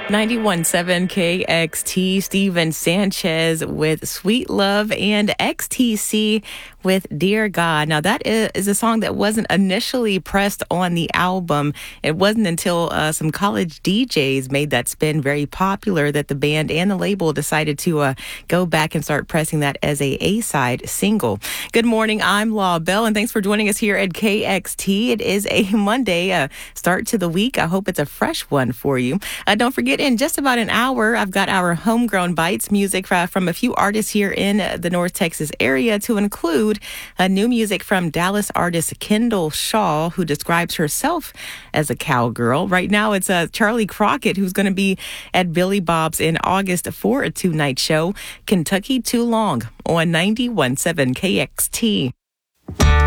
91.7 KXT, Steven Sanchez with Sweet Love and XTC with Dear God. Now, that is a song that wasn't initially pressed on the album. It wasn't until some college DJs made that spin very popular that the band and the label decided to go back and start pressing that as a A-side single. Good morning, I'm Law Bell, and thanks for joining us here at KXT. It is a Monday start to the week. I hope it's a fresh one for you. Don't forget, in just about an hour, I've got our Homegrown Bites music from a few artists here in the North Texas area, to include new music from Dallas artist Kendall Shaw, who describes herself as a cowgirl. Right now, it's Charlie Crockett, who's going to be at Billy Bob's in August for a two-night show, Kentucky Too Long, on 91.7 KXT.